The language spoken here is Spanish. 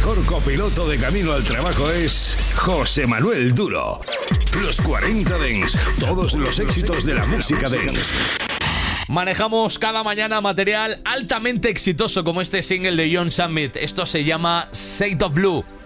mejor copiloto de camino al trabajo es José Manuel Duro. Los 40 Dance, todos los éxitos de la música dance. Manejamos cada mañana material altamente exitoso como este single de John Summit. Esto se llama Shade of Blue.